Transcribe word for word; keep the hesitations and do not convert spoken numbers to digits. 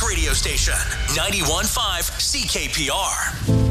radio station, ninety-one point five C K P R.